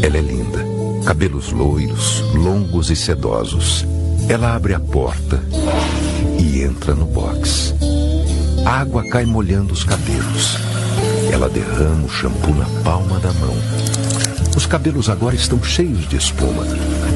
Ela é linda. Cabelos loiros, longos e sedosos. Ela abre a porta e entra no box. A água cai molhando os cabelos. Ela derrama o shampoo na palma da mão. Os cabelos agora estão cheios de espuma.